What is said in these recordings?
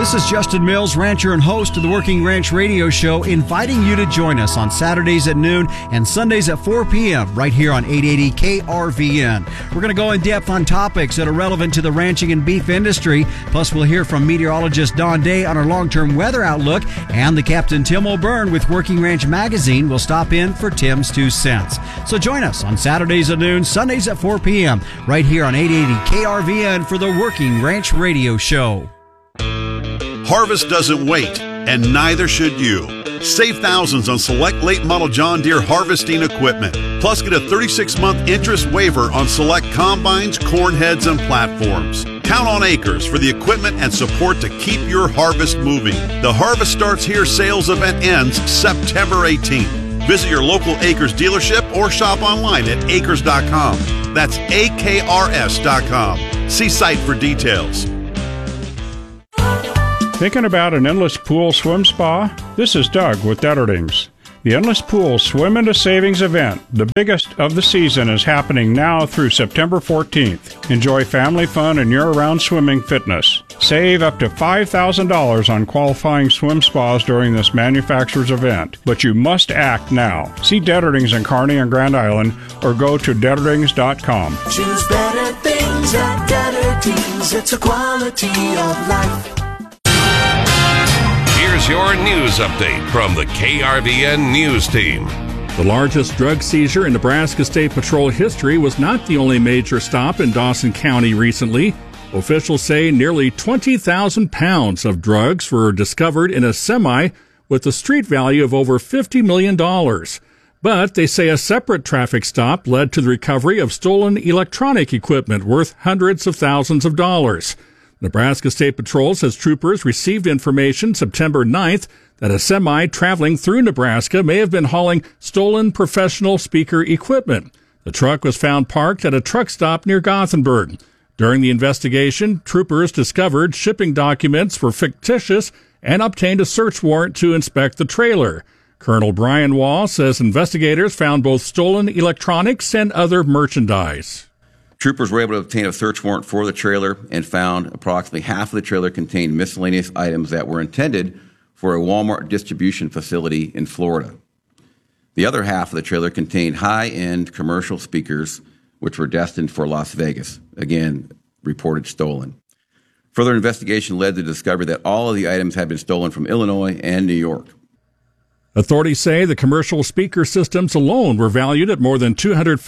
This is Justin Mills, rancher and host of the Working Ranch Radio Show, inviting you to join us on Saturdays at noon and Sundays at 4 p.m. right here on 880 KRVN. We're going to go in depth on topics that are relevant to the ranching and beef industry. Plus, we'll hear from meteorologist Don Day on our long-term weather outlook, and the Captain Tim O'Byrne with Working Ranch Magazine will stop in for Tim's 2 cents. So join us on Saturdays at noon, Sundays at 4 p.m. right here on 880 KRVN for the Working Ranch Radio Show. Harvest doesn't wait, and neither should you. Save thousands on select late model John Deere harvesting equipment. Plus, get a 36-month interest waiver on select combines, corn heads, and platforms. Count on Acres for the equipment and support to keep your harvest moving. The Harvest Starts Here sales event ends September 18th. Visit your local Acres dealership or shop online at acres.com. That's AKRS.com. See site for details. Thinking about an endless pool swim spa? This is Doug with Detterdings. The Endless Pool Swim into Savings event, the biggest of the season, is happening now through September 14th. Enjoy family fun and year-round swimming fitness. Save up to $5,000 on qualifying swim spas during this manufacturer's event, but you must act now. See Detterdings in Kearney and Grand Island or go to Detterdings.com. Choose better things at Detterdings. It's a quality of life. Here's your news update from the KRVN News Team. The largest drug seizure in Nebraska State Patrol history was not the only major stop in Dawson County recently. Officials say nearly 20,000 pounds of drugs were discovered in a semi with a street value of over $50 million. But they say a separate traffic stop led to the recovery of stolen electronic equipment worth hundreds of thousands of dollars. Nebraska State Patrol says troopers received information September 9th that a semi traveling through Nebraska may have been hauling stolen professional speaker equipment. The truck was found parked at a truck stop near Gothenburg. During the investigation, troopers discovered shipping documents were fictitious and obtained a search warrant to inspect the trailer. Colonel Brian Wall says investigators found both stolen electronics and other merchandise. Troopers were able to obtain a search warrant for the trailer and found approximately half of the trailer contained miscellaneous items that were intended for a Walmart distribution facility in Florida. The other half of the trailer contained high-end commercial speakers, which were destined for Las Vegas, again, reported stolen. Further investigation led to the discovery that all of the items had been stolen from Illinois and New York. Authorities say the commercial speaker systems alone were valued at more than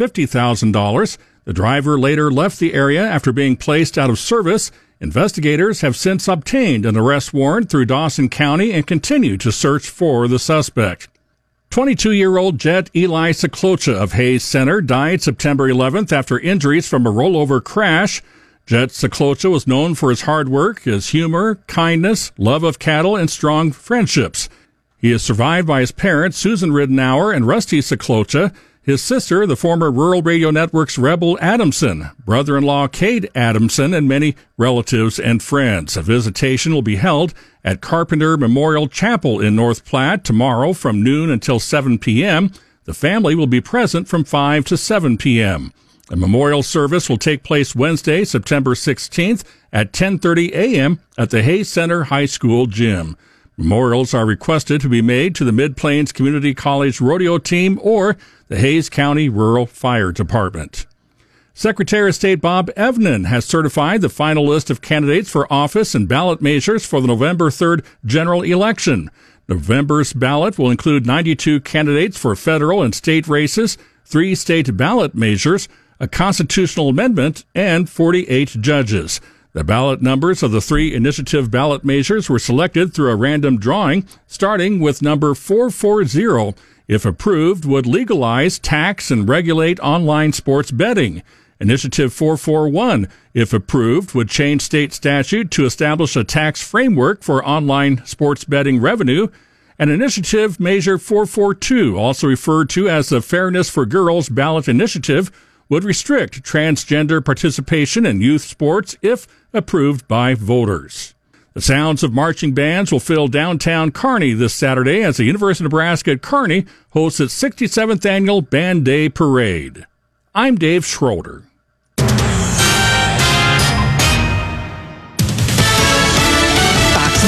$250,000. The driver later left the area after being placed out of service. Investigators have since obtained an arrest warrant through Dawson County and continue to search for the suspect. 22-year-old Jet Eli Ciclocha of Hayes Center died September 11th after injuries from a rollover crash. Jet Ciclocha was known for his hard work, his humor, kindness, love of cattle, and strong friendships. He is survived by his parents, Susan Ridenour and Rusty Ciclocha, his sister, the former Rural Radio Network's Rebel Adamson, brother-in-law Cade Adamson, and many relatives and friends. A visitation will be held at Carpenter Memorial Chapel in North Platte tomorrow from noon until 7 p.m. The family will be present from 5 to 7 p.m. A memorial service will take place Wednesday, September 16th at 10:30 a.m. at the Hayes Center High School gym. Memorials are requested to be made to the Mid-Plains Community College Rodeo Team or the Hayes County Rural Fire Department. Secretary of State Bob Evnen has certified the final list of candidates for office and ballot measures for the November 3rd general election. November's ballot will include 92 candidates for federal and state races, 3 state ballot measures, a constitutional amendment, and 48 judges. The ballot numbers of the 3 initiative ballot measures were selected through a random drawing, starting with number 440, if approved, would legalize, tax, and regulate online sports betting. Initiative 441, if approved, would change state statute to establish a tax framework for online sports betting revenue. And Initiative Measure 442, also referred to as the Fairness for Girls Ballot Initiative, would restrict transgender participation in youth sports if approved by voters. The sounds of marching bands will fill downtown Kearney this Saturday as the University of Nebraska at Kearney hosts its 67th annual Band Day Parade. I'm Dave Schroeder. Fox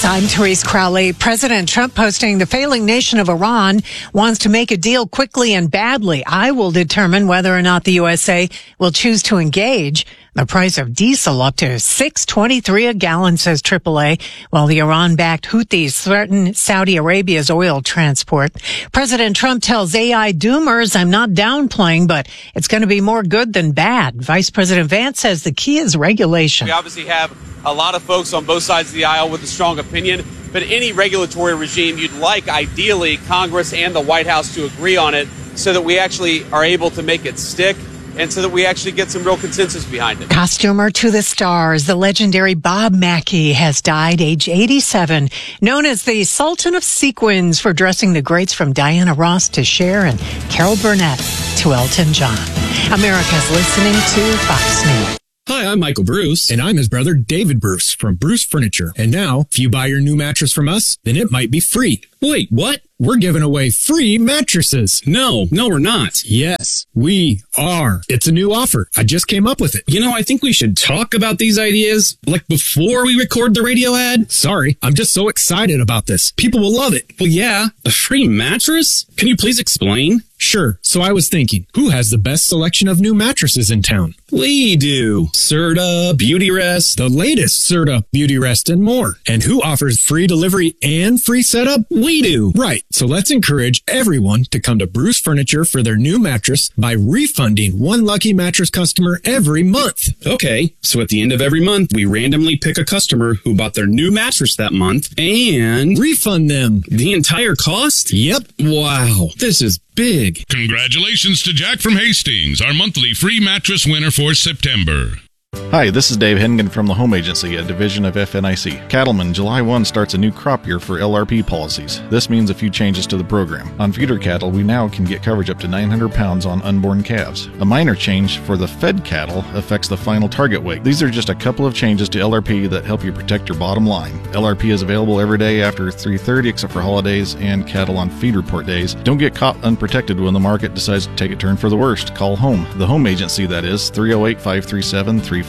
I'm Therese Crowley. President Trump posting the failing nation of Iran wants to make a deal quickly and badly. I will determine whether or not the USA will choose to engage. The price of diesel up to $6.23 a gallon, says AAA, while the Iran-backed Houthis threaten Saudi Arabia's oil transport. President Trump tells AI doomers, I'm not downplaying, but it's going to be more good than bad. Vice President Vance says the key is regulation. We obviously have a lot of folks on both sides of the aisle with a strong opinion, but any regulatory regime you'd like, ideally, Congress and the White House to agree on it so that we actually are able to make it stick. And so that we actually get some real consensus behind it. Costumer to the stars, the legendary Bob Mackie has died, age 87, known as the Sultan of Sequins for dressing the greats from Diana Ross to Cher and Carol Burnett to Elton John. America's listening to Fox News. Hi, I'm Michael Bruce. And I'm his brother, David Bruce, from Bruce Furniture. And now, if you buy your new mattress from us, then it might be free. Wait, what? We're giving away free mattresses. No, we're not. Yes, we are. It's a new offer. I just came up with it. You know, I think we should talk about these ideas, like before we record the radio ad. Sorry, I'm just so excited about this. People will love it. Well, yeah, a free mattress? Can you please explain? Sure. So I was thinking, who has the best selection of new mattresses in town? We do. Serta, Beautyrest, the latest Serta, Beautyrest, and more. And who offers free delivery and free setup? We do. Right. So let's encourage everyone to come to Bruce Furniture for their new mattress by refunding one lucky mattress customer every month. Okay. So at the end of every month, we randomly pick a customer who bought their new mattress that month and refund them the entire cost? Yep. Wow. This is big. Congratulations to Jack from Hastings, our monthly free mattress winner for September. Hi, this is Dave Hengen from the Home Agency, a division of FNIC. Cattlemen, July 1 starts a new crop year for LRP policies. This means a few changes to the program. On feeder cattle, we now can get coverage up to 900 pounds on unborn calves. A minor change for the fed cattle affects the final target weight. These are just a couple of changes to LRP that help you protect your bottom line. LRP is available every day after 3:30 except for holidays and cattle on feed report days. Don't get caught unprotected when the market decides to take a turn for the worst. Call home. The Home Agency, that is, 308-537-3511.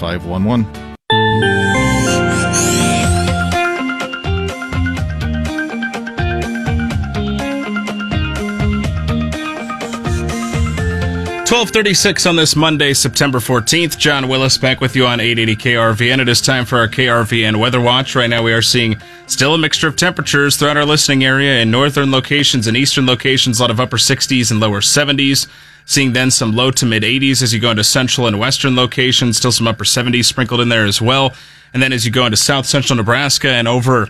12:36 on this Monday, September 14th. John Willis back with you on 880 KRVN. It is time for our KRVN Weather Watch. Right now we are seeing still a mixture of temperatures throughout our listening area. In northern locations and eastern locations, a lot of upper 60s and lower 70s. Seeing then some low to mid 80s as you go into central and western locations. Still some upper 70s sprinkled in there as well. And then as you go into south central Nebraska and over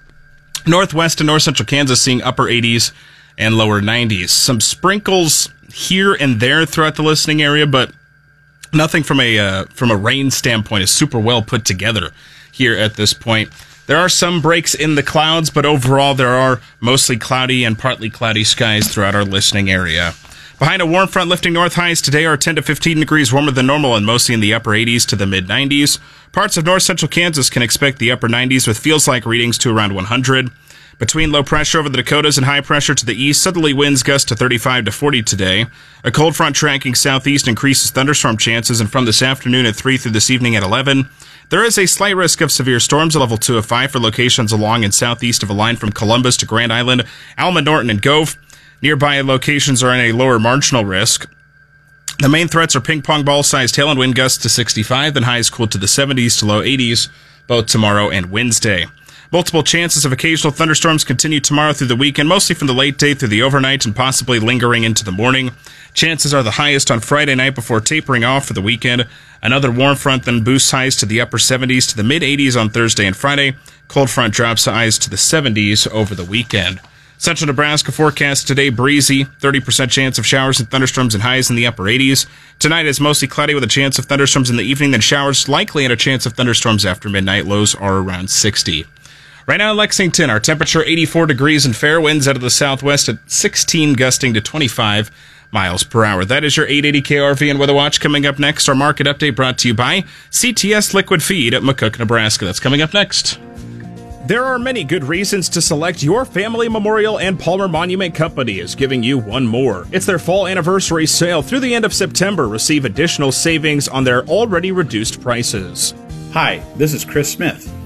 northwest and north central Kansas, seeing upper 80s and lower 90s. Some sprinkles here and there throughout the listening area, but nothing from a rain standpoint is super well put together here at this point. There are some breaks in the clouds, but overall there are mostly cloudy and partly cloudy skies throughout our listening area. Behind a warm front lifting north, highs today are 10 to 15 degrees warmer than normal and mostly in the upper 80s to the mid 90s. Parts of north central Kansas can expect the upper 90s with feels like readings to around 100. Between low pressure over the Dakotas and high pressure to the east, southerly winds gust to 35 to 40 today. A cold front tracking southeast increases thunderstorm chances, and from this afternoon at 3 through this evening at 11, there is a slight risk of severe storms at level 2 of 5 for locations along and southeast of a line from Columbus to Grand Island, Alma, Norton, and Gove. Nearby locations are in a lower marginal risk. The main threats are ping-pong ball-sized hail and wind gusts to 65, then highs cool to the 70s to low 80s, both tomorrow and Wednesday. Multiple chances of occasional thunderstorms continue tomorrow through the weekend, mostly from the late day through the overnight and possibly lingering into the morning. Chances are the highest on Friday night before tapering off for the weekend. Another warm front then boosts highs to the upper 70s to the mid 80s on Thursday and Friday. Cold front drops highs to the 70s over the weekend. Central Nebraska forecast today breezy, 30% chance of showers and thunderstorms and highs in the upper 80s. Tonight is mostly cloudy with a chance of thunderstorms in the evening, then showers likely and a chance of thunderstorms after midnight. Lows are around 60. Right now in Lexington, our temperature 84 degrees and fair winds out of the southwest at 16 gusting to 25 miles per hour. That is your 880 KRVN Weather Watch. Coming up next, our market update brought to you by CTS Liquid Feed at McCook, Nebraska. That's coming up next. There are many good reasons to select your Family Memorial and Palmer Monument Company is giving you one more. It's their fall anniversary sale through the end of September. Receive additional savings on their already reduced prices. Hi, this is Chris Smith.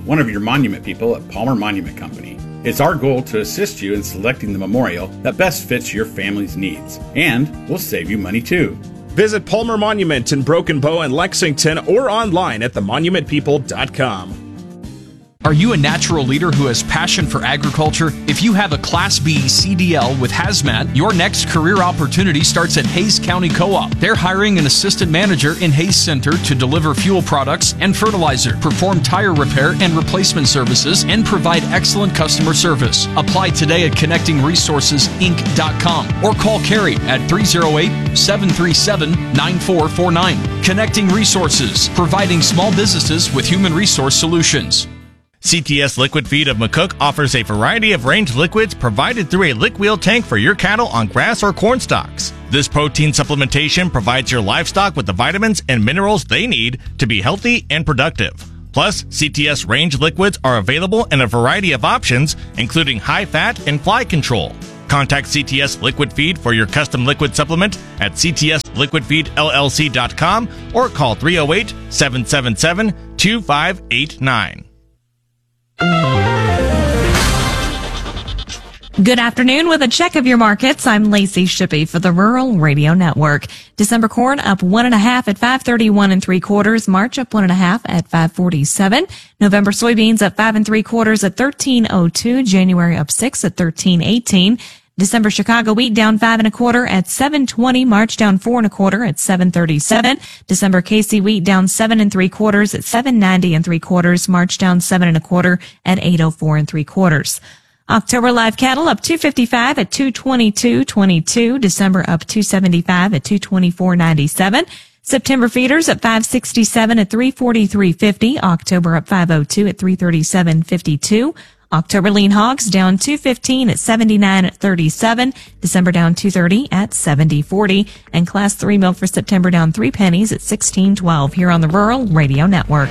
one of your monument people at Palmer Monument Company. It's our goal to assist you in selecting the memorial that best fits your family's needs, and we'll save you money too. Visit Palmer Monument in Broken Bow and Lexington or online at themonumentpeople.com. Are you a natural leader who has passion for agriculture? If you have a Class B CDL with Hazmat, your next career opportunity starts at Hays County Co-op. They're hiring an assistant manager in Hays Center to deliver fuel products and fertilizer, perform tire repair and replacement services, and provide excellent customer service. Apply today at connectingresourcesinc.com or call Carrie at 308-737-9449. Connecting Resources, providing small businesses with human resource solutions. CTS Liquid Feed of McCook offers a variety of range liquids provided through a lick wheel tank for your cattle on grass or corn stalks. This protein supplementation provides your livestock with the vitamins and minerals they need to be healthy and productive. Plus, CTS range liquids are available in a variety of options, including high fat and fly control. Contact CTS Liquid Feed for your custom liquid supplement at ctsliquidfeedllc.com or call 308-777-2589. Good afternoon. With a check of your markets, I'm Lacey Shippey for the Rural Radio Network. December corn up 1.5 at 5.31 3/4. March up 1.5 at 5.47. November soybeans up 5 3/4 at 13.02. January up 6 at 13.18. December Chicago wheat down 5 1/4 at 7.20. March down 4 1/4 at 7.37. December KC wheat down 7 3/4 at 7.90 3/4. March down 7 1/4 at 8.04 3/4. October live cattle up 255 at 222.22. December up 275 at 224.97. September feeders at 567 at 343.50. October up 502 at 337.52. October lean hogs down 215 at 79.37. December down 230 at 70.40. And class 3 milk for September down 3 pennies at 16.12 here on the Rural Radio Network.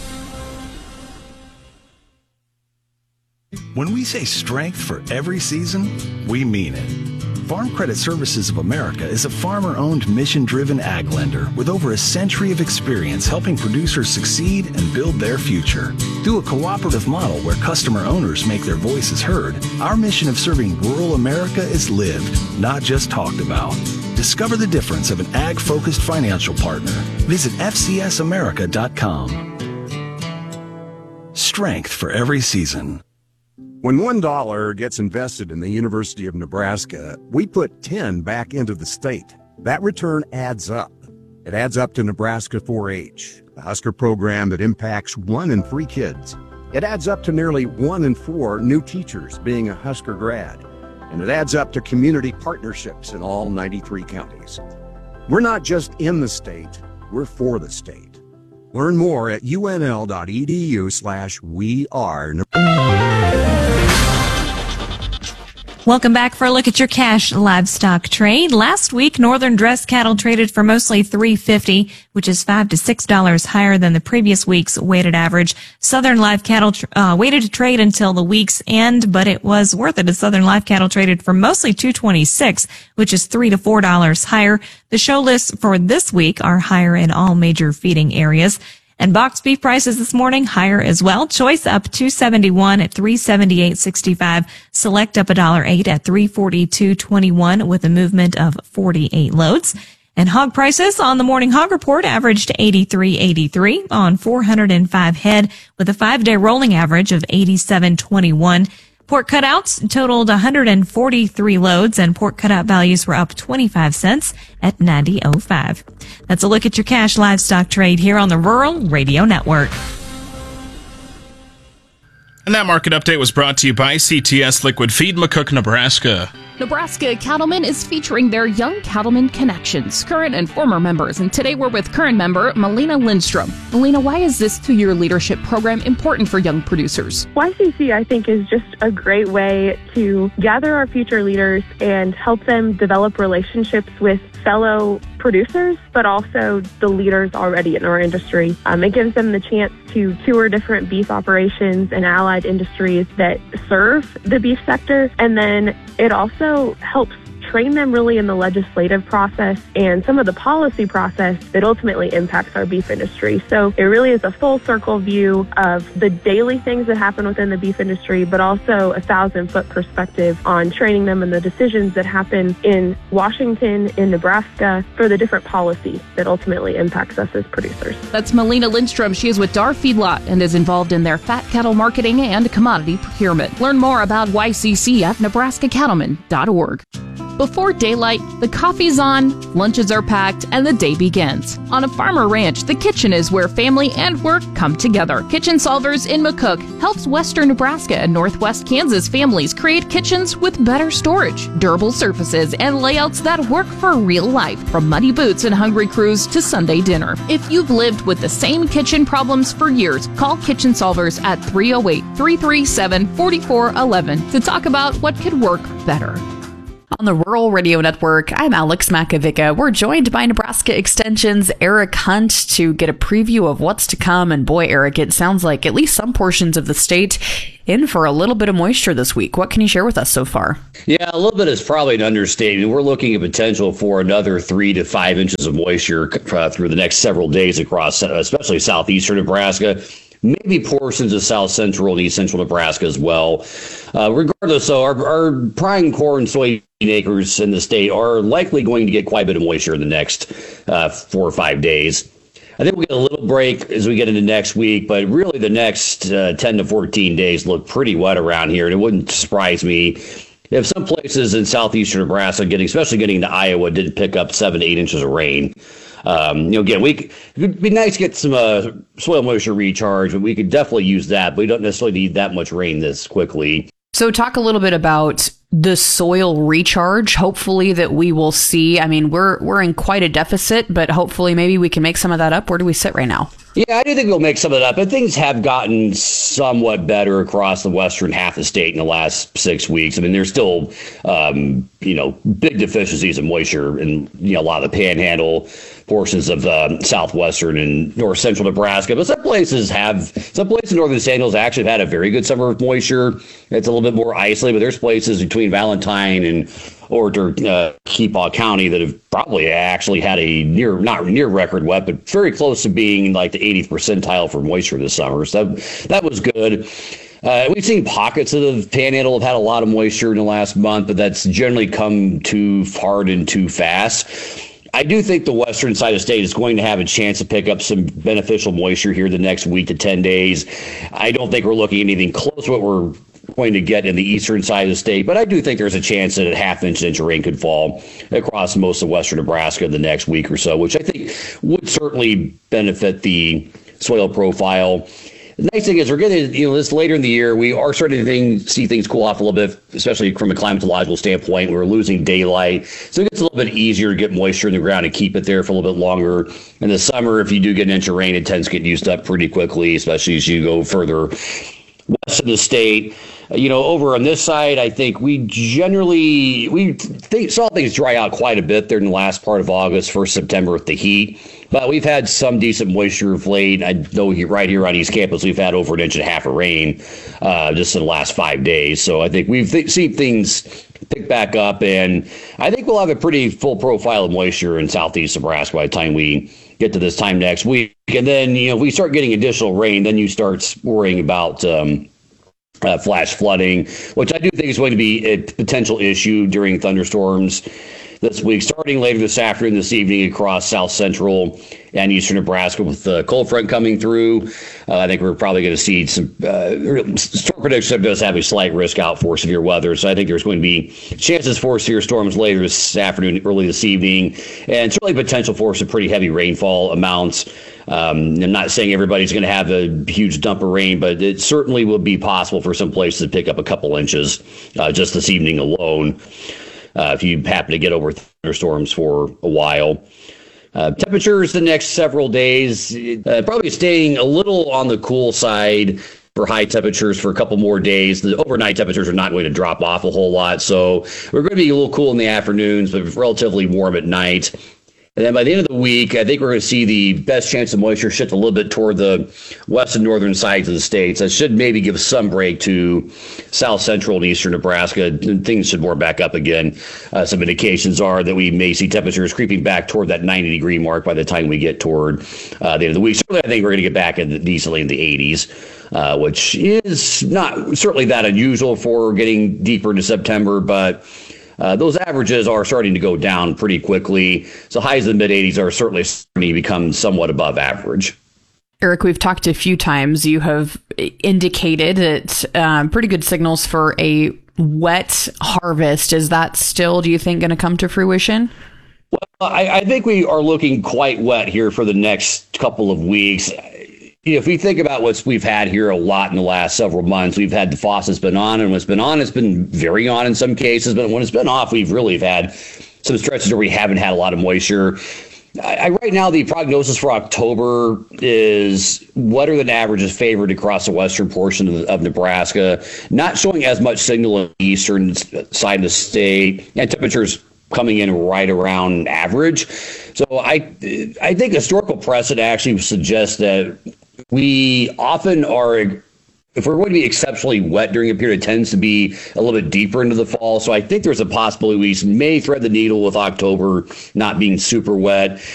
When we say strength for every season, we mean it. Farm Credit Services of America is a farmer-owned, mission-driven ag lender with over a century of experience helping producers succeed and build their future. Through a cooperative model where customer owners make their voices heard, our mission of serving rural America is lived, not just talked about. Discover the difference of an ag-focused financial partner. Visit fcsamerica.com. Strength for every season. When $1 gets invested in the University of Nebraska, we put 10 back into the state. That return adds up. It adds up to Nebraska 4-H, the Husker program that impacts 1 in 3 kids. It adds up to nearly 1 in 4 new teachers being a Husker grad. And it adds up to community partnerships in all 93 counties. We're not just in the state, we're for the state. Learn more at unl.edu/weare. Welcome back for a look at your cash livestock trade. Last week, northern dress cattle traded for mostly $3.50, which is $5 to $6 higher than the previous week's weighted average. Southern live cattle waited to trade until the week's end, but it was worth it as southern live cattle traded for mostly $2.26, which is $3 to $4 higher. The show lists for this week are higher in all major feeding areas. And boxed beef prices this morning higher as well. Choice up $2.71 at $378.65. Select up $1.08 at $342.21 with a movement of 48 loads. And hog prices on the morning hog report averaged $83.83 on 405 head with a 5-day rolling average of $87.21. Pork cutouts totaled 143 loads, and pork cutout values were up 25 cents at 90.05. That's a look at your cash livestock trade here on the Rural Radio Network. And that market update was brought to you by CTS Liquid Feed, McCook, Nebraska. Nebraska Cattlemen is featuring their Young Cattlemen Connections, current and former members. And today we're with current member Melina Lindstrom. Melina, why is this 2-year leadership program important for young producers? YCC, I think, is just a great way to gather our future leaders and help them develop relationships with fellow producers, but also the leaders already in our industry. It gives them the chance to tour different beef operations and allied industries that serve the beef sector, and then it also helps train them really in the legislative process and some of the policy process that ultimately impacts our beef industry. So it really is a full circle view of the daily things that happen within the beef industry, but also a 1,000-foot perspective on training them in the decisions that happen in Washington, in Nebraska, for the different policy that ultimately impacts us as producers. That's Melina Lindstrom. She is with Dar Feedlot and is involved in their fat cattle marketing and commodity procurement. Learn more about YCC at nebraskacattlemen.org. Before daylight, the coffee's on, lunches are packed, and the day begins. On a farmer ranch, the kitchen is where family and work come together. Kitchen Solvers in McCook helps western Nebraska and northwest Kansas families create kitchens with better storage, durable surfaces, and layouts that work for real life, from muddy boots and hungry crews to Sunday dinner. If you've lived with the same kitchen problems for years, call Kitchen Solvers at 308-337-4411 to talk about what could work better. On the Rural Radio Network, I'm Alex Makovica. We're joined by Nebraska Extension's Eric Hunt to get a preview of what's to come. And boy, Eric, it sounds like at least some portions of the state in for a little bit of moisture this week. What can you share with us so far? Yeah, a little bit is probably an understatement. We're looking at potential for another 3 to 5 inches of moisture through the next several days across, especially southeastern Nebraska. Maybe portions of south central and east central Nebraska as well. Regardless, though, our prime corn soybean acres in the state are likely going to get quite a bit of moisture in the next 4 or 5 days. I think we get a little break as we get into next week, but really the next 10 to 14 days look pretty wet around here, and it wouldn't surprise me if some places in southeastern Nebraska, especially getting to Iowa, did pick up 7 to 8 inches of rain. Again, it'd be nice to get some soil moisture recharge, but we could definitely use that. But we don't necessarily need that much rain this quickly. So talk a little bit about the soil recharge, hopefully, that we will see. I mean, we're in quite a deficit, but hopefully maybe we can make some of that up. Where do we sit right now? Yeah, I do think we'll make some of that up. But things have gotten somewhat better across the western half of the state in the last 6 weeks. I mean, there's still, big deficiencies of moisture in, a lot of the panhandle portions of southwestern and north central Nebraska. But some places in northern San Hills actually have had a very good summer of moisture. It's a little bit more isolated, but there's places between Valentine and Keepaw County that have probably actually had a not near record wet, but very close to being like the 80th percentile for moisture this summer. So that was good. We've seen pockets of the panhandle have had a lot of moisture in the last month, but that's generally come too hard and too fast. I do think the western side of the state is going to have a chance to pick up some beneficial moisture here the next week to 10 days. I don't think we're looking at anything close to what we're going to get in the eastern side of the state, but I do think there's a chance that a half-inch of rain could fall across most of western Nebraska in the next week or so, which I think would certainly benefit the soil profile. The nice thing is we're getting, this later in the year, we are starting to see things cool off a little bit, especially from a climatological standpoint. We're losing daylight, so it gets a little bit easier to get moisture in the ground and keep it there for a little bit longer. In the summer, if you do get an inch of rain, it tends to get used up pretty quickly, especially as you go further west of the state. Over on this side, I think we saw things dry out quite a bit there in the last part of August, 1st September with the heat. But we've had some decent moisture of late. I know right here on East Campus, we've had over 1.5 inches of rain just in the last 5 days. So I think we've seen things pick back up, and I think we'll have a pretty full profile of moisture in southeast Nebraska by the time we get to this time next week. And then, if we start getting additional rain, then you start worrying about flash flooding, which I do think is going to be a potential issue during thunderstorms this week, starting later this afternoon, this evening across south central and eastern Nebraska with the cold front coming through. I think we're probably going to see some storm prediction does have a slight risk out for severe weather. So I think there's going to be chances for severe storms later this afternoon, early this evening, and certainly potential for some pretty heavy rainfall amounts. I'm not saying everybody's going to have a huge dump of rain, but it certainly will be possible for some places to pick up a couple inches just this evening alone. If you happen to get over thunderstorms for a while. Temperatures the next several days, probably staying a little on the cool side for high temperatures for a couple more days. The overnight temperatures are not going to drop off a whole lot, so we're going to be a little cool in the afternoons, but relatively warm at night. And then by the end of the week, I think we're going to see the best chance of moisture shift a little bit toward the west and northern sides of the states. That should maybe give some break to south central and eastern Nebraska. And things should warm back up again. Some indications are that we may see temperatures creeping back toward that 90-degree mark by the time we get toward the end of the week. Certainly, I think we're going to get back decently in the 80s, which is not certainly that unusual for getting deeper into September, but those averages are starting to go down pretty quickly. So highs in the mid-80s are certainly starting to become somewhat above average. Eric, we've talked a few times. You have indicated that pretty good signals for a wet harvest. Is that still, do you think, going to come to fruition? Well, I think we are looking quite wet here for the next couple of weeks. If we think about what we've had here a lot in the last several months, we've had the faucet's been on, and when it's been on, it's been very on in some cases. But when it's been off, we've really had some stretches where we haven't had a lot of moisture. Right now, the prognosis for October is wetter than average is favored across the western portion of Nebraska, not showing as much signal on the eastern side of the state, and temperatures coming in right around average. So I think historical precedent actually suggests that we often are, if we're going to be exceptionally wet during a period, it tends to be a little bit deeper into the fall. So I think there's a possibility we may thread the needle with October not being super wet.